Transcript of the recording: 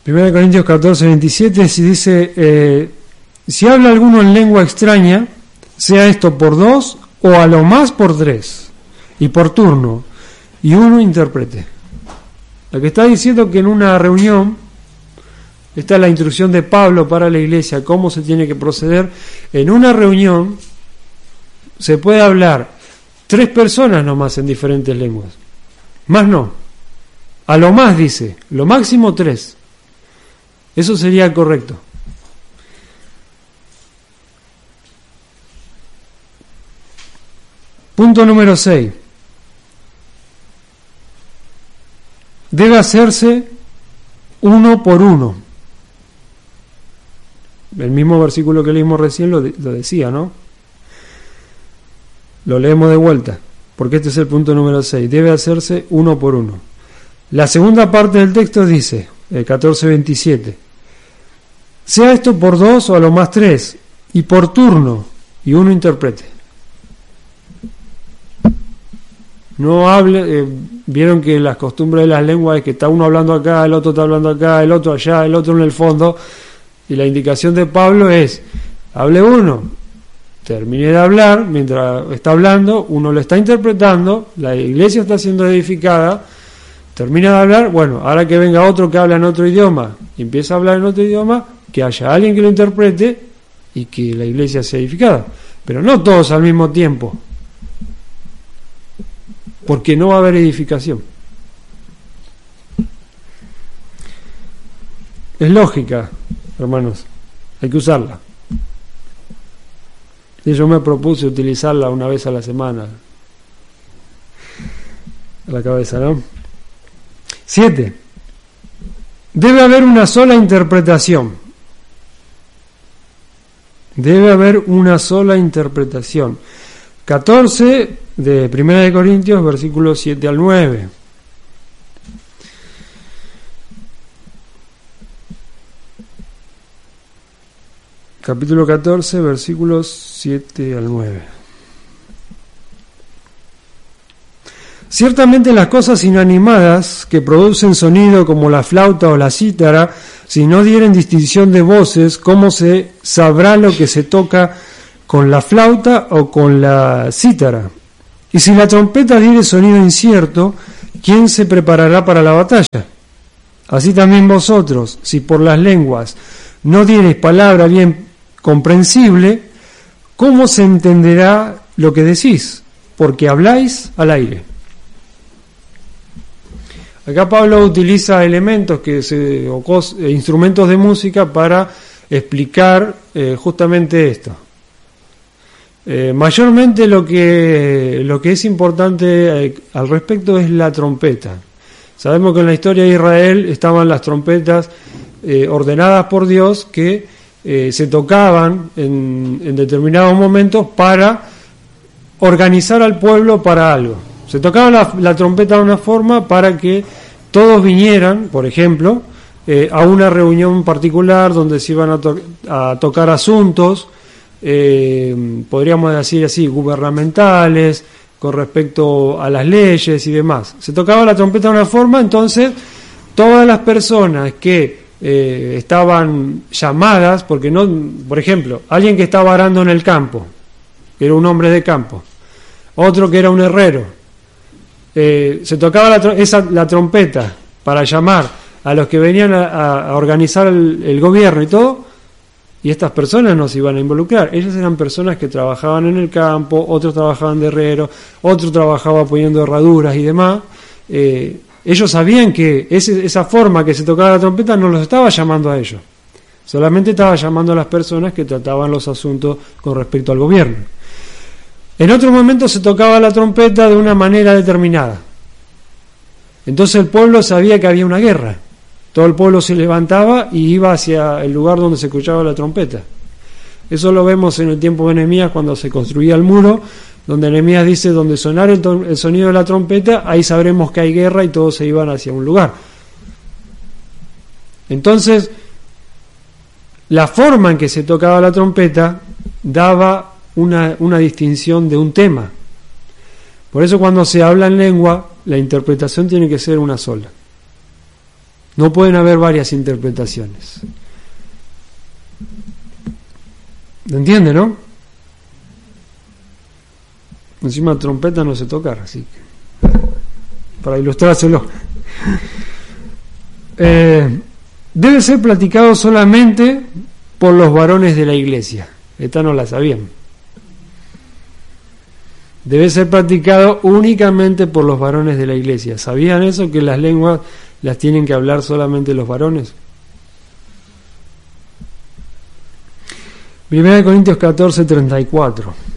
1 Corintios 14, 27, si dice, si habla alguno en lengua extraña, sea esto por 2 o a lo más por 3, y por turno, y uno interprete. Lo que está diciendo que en una reunión, esta es la instrucción de Pablo para la iglesia, cómo se tiene que proceder. En una reunión se puede hablar 3 personas nomás en diferentes lenguas, más no. A lo más dice, lo máximo 3. Eso sería correcto. Punto número 6. Debe hacerse uno por uno. El mismo versículo que leímos recién lo decía, ¿no? Lo leemos de vuelta, porque este es el punto número 6. Debe hacerse uno por uno. La segunda parte del texto dice, el 14:27, sea esto por 2 o a lo más 3, y por turno, y uno interprete. No hable, vieron que las costumbres de las lenguas es que está uno hablando acá, el otro está hablando acá, el otro allá, el otro en el fondo, y la indicación de Pablo es, hable uno, termine de hablar, mientras está hablando, uno lo está interpretando, la iglesia está siendo edificada, termina de hablar, bueno, ahora que venga otro que habla en otro idioma, y empieza a hablar en otro idioma, que haya alguien que lo interprete y que la iglesia sea edificada, pero no todos al mismo tiempo, porque no va a haber edificación. Es lógica, hermanos, hay que usarla. Y yo me propuse utilizarla una vez a la semana. A la cabeza, ¿no? 7. Debe haber una sola interpretación. Debe haber una sola interpretación. 14 de 1 Corintios, versículos 7 al 9. Capítulo 14, versículos 7 al 9. Ciertamente las cosas inanimadas que producen sonido como la flauta o la cítara, si no dieren distinción de voces, ¿cómo se sabrá lo que se toca con la flauta o con la cítara? Y si la trompeta diere sonido incierto, ¿quién se preparará para la batalla? Así también vosotros, si por las lenguas no diereis palabra bien comprensible, ¿cómo se entenderá lo que decís? Porque habláis al aire. Acá Pablo utiliza elementos instrumentos de música para explicar justamente esto. Mayormente lo que es importante al respecto es la trompeta. Sabemos que en la historia de Israel estaban las trompetas ordenadas por Dios que se tocaban en determinados momentos para organizar al pueblo para algo. Se tocaba la trompeta de una forma para que todos vinieran, por ejemplo, a una reunión particular donde se iban a tocar asuntos, podríamos decir así, gubernamentales, con respecto a las leyes y demás. Se tocaba la trompeta de una forma, entonces todas las personas que estaban llamadas, porque no, por ejemplo, alguien que estaba arando en el campo, que era un hombre de campo, otro que era un herrero, se tocaba la trompeta para llamar a los que venían a organizar el gobierno y todo, y estas personas no se iban a involucrar. Ellas eran personas que trabajaban en el campo, otros trabajaban de herrero, otro trabajaba poniendo herraduras y demás. Ellos sabían que esa forma que se tocaba la trompeta no los estaba llamando a ellos, solamente estaba llamando a las personas que trataban los asuntos con respecto al gobierno. En otro momento se tocaba la trompeta de una manera determinada. Entonces el pueblo sabía que había una guerra. Todo el pueblo se levantaba y iba hacia el lugar donde se escuchaba la trompeta. Eso lo vemos en el tiempo de Nehemías cuando se construía el muro, donde Nehemías dice, donde sonara el sonido de la trompeta, ahí sabremos que hay guerra, y todos se iban hacia un lugar. Entonces, la forma en que se tocaba la trompeta daba una distinción de un tema. Por eso cuando se habla en lengua, la interpretación tiene que ser una sola. No pueden haber varias interpretaciones. ¿Me entiende, no? Encima trompeta no sé tocar, así que para ilustrárselo. Debe ser platicado solamente por los varones de la iglesia. Esta no la sabían. Debe ser practicado únicamente por los varones de la iglesia. ¿Sabían eso? Que las lenguas las tienen que hablar solamente los varones. 1 Corintios 14:34.